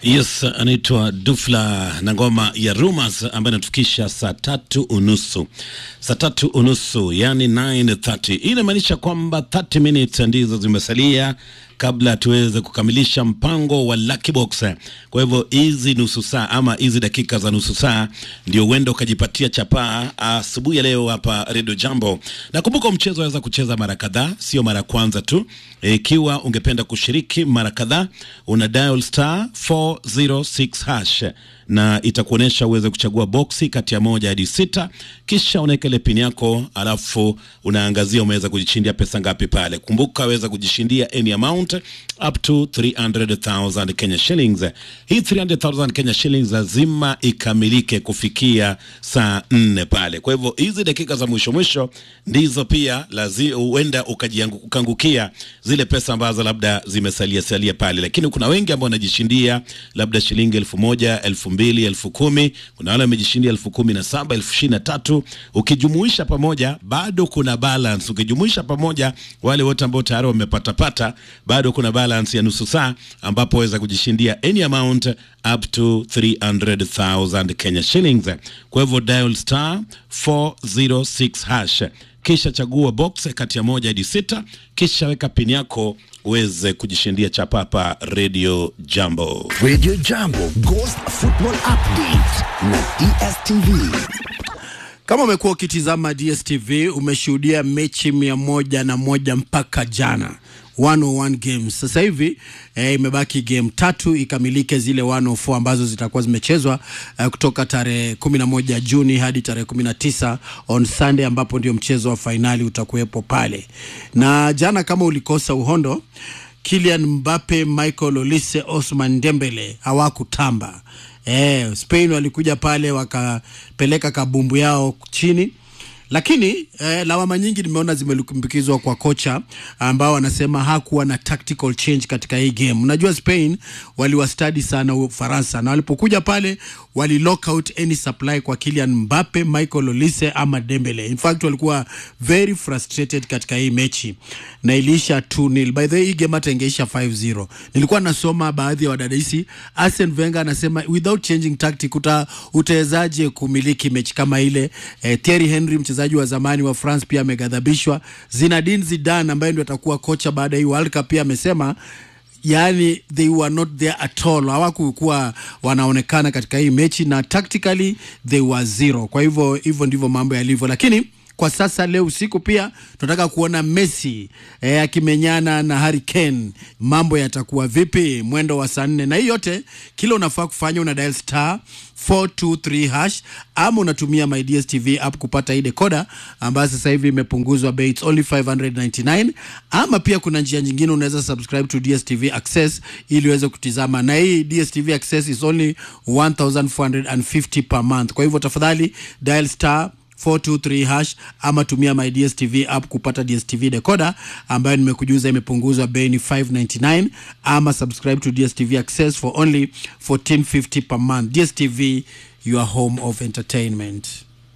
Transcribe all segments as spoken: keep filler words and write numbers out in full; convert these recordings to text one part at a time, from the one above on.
Yes, anaitwa Dufla na ngoma ya Rumors ambayo inatufikisha saa tatu unusu. Saa tatu unusu, yani nine thirty. Hii inamaanisha kwamba thirty minutes ndizo zimesalia kabla tuweze kukamilisha mpango wa Lucky Box. Kwa hivyo hizi nusu saa ama hizi dakika za nusu saa ndio uende ukajipatia chapaa asubuhi ya leo hapa Radio Jambo. Na kumbuka mchezo waweza kucheza mara kadhaa, sio mara kwanza tu. Ikiwa e, ungependa kushiriki mara kadhaa, una dial star four zero six hash na itakuonesha uweze kuchagua boxi kati ya moja hadi sita, kisha unaweka ile pin yako, alafu unaangazia umeweza kujishindia pesa ngapi pale. Kumbuka waweza kujishindia any amount up to three hundred thousand Kenya shillings. Hii three hundred thousand Kenya shillings lazima ikamilike kufikia saa nne pale. Kwa hivyo hizi dakika za mwisho mwisho ndizo pia lazima uenda ukajiangukia zile pesa ambazo labda zimesalia salia pale. Lakini kuna wengi ambao wanajishindia labda shilingi elfu moja, elfu mbili, elfu kumi. Kuna wale wamejishindia elfu kumi na saba, elfu ishirini na tatu. Ukijumuisha pamoja bado kuna balance. Ukijumuisha pamoja wale wote ambao tayari wamepata pata, bado kuna balance ya nusu saa ambapo waweza kujishindia any amount up to three hundred thousand Kenya shillings. Kwa hivyo dial star four zero six hash, kisha chagua box kati ya moja hadi sita, kisha weka pin yako uweze kujishindia chapapa Radio Jambo. Radio Jambo Ghost Football Update na D S T V. Kama umekuwa ukitizama D S T V, umeshuhudia mechi mia moja na moja mpaka jana, one oh one games. Sasa hivi eh, imebaki game tatu ikamilike zile one oh four ambazo zitakuwa zimechezwa eh, kutoka tarehe kumi na moja Juni hadi tarehe kumi na tisa on Sunday, ambapo ndio mchezo wa finali utakuwepo pale. Na jana kama ulikosa uhondo, Kylian Mbappe, Michael Olise, Ousmane Dembele hawakutamba. Eh, Spain walikuja pale wakapeleka kabumbu yao chini. Lakini eh, lawama nyingi nimeona zimelukumbikizwa kwa kocha ambao wanasema hakuwa na tactical change katika hii game. Unajua Spain waliwastadi sana Ufaransa, na walipokuja pale wali lock out any supply kwa Kylian Mbappe, Michael Olise ama Dembele. In fact walikuwa very frustrated katika hii mechi na ilisha two nil. By the way, hii game hata ingeisha five zero. Nilikuwa nasoma baadhi ya wadadisi, Arsene Wenger anasema without changing tactic uta utawezaje kumiliki mechi kama ile. eh, Thierry Henry mchezaji wa zamani wa France pia amegadhabishwa. Zinedine Zidane ambaye ndio atakuwa kocha baada ya World Cup pia amesema yani they were not there at all. Hawakuwa wanaonekana katika hii mechi na tactically they were zero. Kwa hivyo hivyo ndivyo mambo yalivyo. Lakini kwa sasa leo usiku pia tunataka kuona Messi eh, akimenyana na Harry Kane. Mambo yatakuwa vipi mwendo wa saa nne? Na hii yote kila unafaa kufanya una dial star four two three hash ama unatumia My D S T V app kupata hii decoder ambayo sasa hivi imepunguzwa bei, it's only five hundred ninety-nine. Ama pia kuna njia nyingine, unaweza subscribe to D S T V Access ili uweze kutizama, na hii D S T V Access is only one thousand four hundred fifty per month. Kwa hivyo tafadhali dial star four two three hash ama tumia My D S T V app kupata D S T V decoder ambayo nimekujuza imepunguzwa bei ni five ninety-nine, ama subscribe to D S T V Access for only fourteen fifty per month. D S T V, your home of entertainment.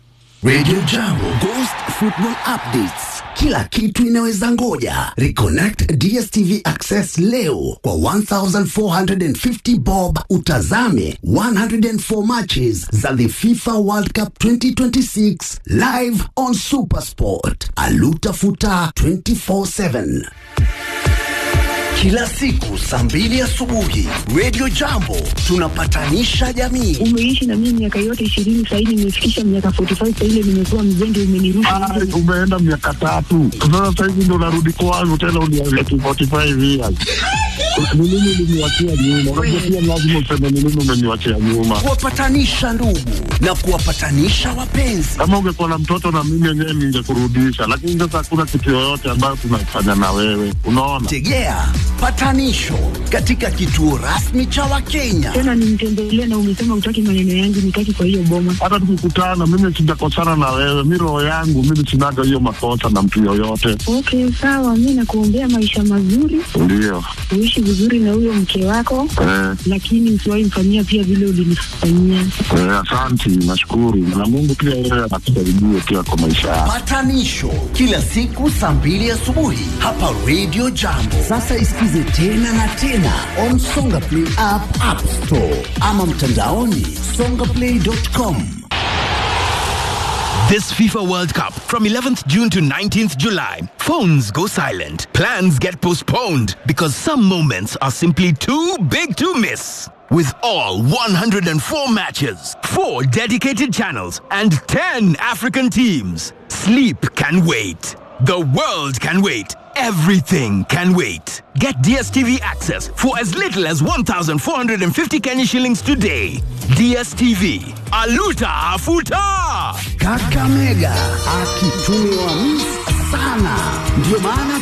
Radio Jambo Ghost Football Updates. Kila kitu inaweza ngoja. Reconnect D S T V Access leo kwa one thousand four hundred fifty bob. Utazame one hundred four matches za the FIFA World Cup twenty twenty-six live on Supersport. Alutafuta twenty-four seven. Kila siku saa mbili asubuhi Radio Jambo tunapatanisha jamii. Umeishi na mimi miaka yote ishirini, sasa hivi nimefikisha miaka forty-five, sasa ile nimekuwa mzende, umenirusha. Ah, umeenda miaka tatu. Sasa hivi ndo narudi kwangu tena uniambia forty-five years. Ni nini uliniwachia nyuma? Unajua pia lazima useme ni nini umeniwachia nyuma. Kuwapatanisha ndugu na kuwapatanisha wapenzi. Kama ungekuwa na mtoto na mimi yenyewe ningekurudisha, lakini sasa hakuna kitu yoyote ambayo tunafanya na wewe. Unaona? Tegea patanisho katika kituo rasmi cha Wakenya. Tena nimtembelea na umesema utaki maneno yangu nitaki kwa hiyo boma. Hata tukikutana mimi sijakosana na wewe. Mimi roho yangu mimi sinaga hiyo makosa na mtu yoyote. Okay, sawa, mimi nakuombea maisha mazuri. Ndio. Uishi vizuri na huyo mke wako, Eh. lakini usiwahi mfanyia pia vile ulinifanyia. Eh, asanti, nashukuru. Na Mungu pia yeye anakusaidie pia kwa maisha yako. Patanisho kila siku saa mbili asubuhi hapa Radio Jambo. Sasa isikize tena na tena on Songa Play app, App Store ama mtandaoni songa play dot com. This FIFA World Cup from eleventh June to nineteenth July. Phones go silent. Plans get postponed because some moments are simply too big to miss. With all one hundred four matches, four dedicated channels, and ten African teams, sleep can wait. The world can wait. Everything can wait. Get D S T V access for as little as one thousand four hundred fifty Kenya shillings today. D S T V. Aluta Afuta! Kakamega akitumiwa misi sana, ndio maana